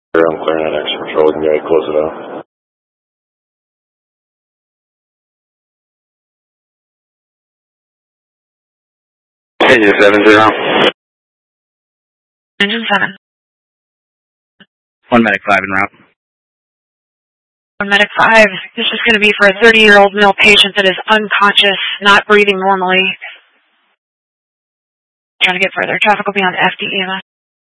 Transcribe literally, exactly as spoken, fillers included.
I'm clearing that extra patrol. We can go ahead and close it out. Engine seven zero. Engine seven. One medic five en route. One medic five. This is going to be for a thirty-year-old male patient that is unconscious, not breathing normally. Trying to get further. Traffic will be on F D E M S.